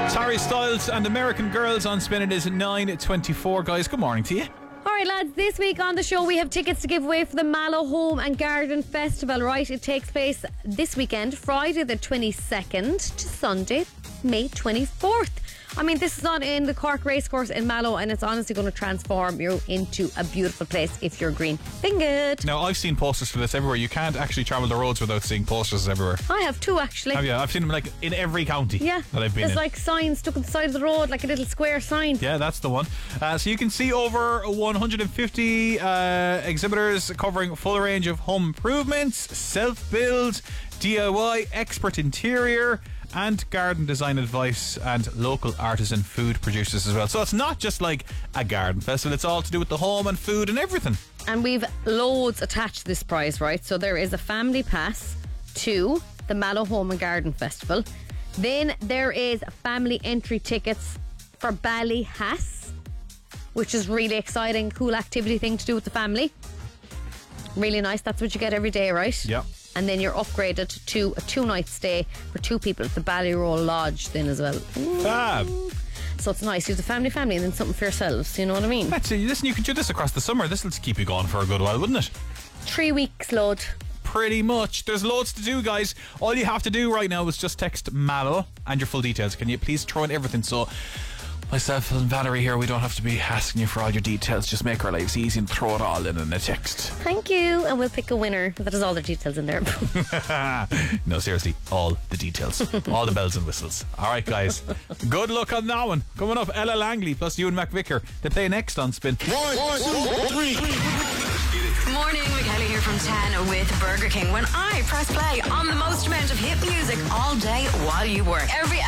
Harry Styles and American Girls on Spin. It is 9:24. Guys, good morning to you. Alright lads, this week on the show we have tickets to give away for the Mallow Home and Garden Festival, right? It takes place this weekend, Friday the 22nd to Sunday, May 24th. I mean, this is on in the Cork Racecourse in Mallow, and it's honestly going to transform you into a beautiful place if you're green-fingered. Now, I've seen posters for this everywhere. You can't actually travel the roads without seeing posters everywhere. I have two, actually. Have you? I've seen them like in every county that I've been there's in. like signs stuck on the side of the road, like a little square sign. Yeah, that's the one. So you can see over 150 exhibitors covering a full range of home improvements, self-build, DIY, expert interior, and garden design advice, and local artisan food producers as well. So it's not just like a garden festival, it's all to do with the home and food and everything. And we've loads attached to this prize, right? So there is a family pass to the Mallow Home and Garden Festival. Then there is family entry tickets for Ballyhass, which is really exciting, cool activity thing to do with the family. Really nice. That's what you get every day, right? Yeah. And then you're upgraded to a 2-night stay for 2 people at the Ballyroll Lodge then as well. Fab. So it's nice. You have the family, and then something for yourselves. You know what I mean? That's it. Listen, you can do this across the summer. This will keep you going for a good while, wouldn't it? 3 weeks, load. Pretty much. There's loads to do, guys. All you have to do right now is just text Mallow and your full details. Can you please throw in everything? So myself and Valerie here, we don't have to be asking you for all your details. Just make our lives easy and throw it all in a text. Thank you. And we'll pick a winner that has all their details in there. No, seriously, all the details. All the bells and whistles. Alright, guys. Good luck on that one. Coming up, Ella Langley plus Ewan McVicker. They play next on Spin. 1, 2, 3. Morning, Michaela here from 10 with Burger King. When I press play on the most amount of hit music all day while you work. Every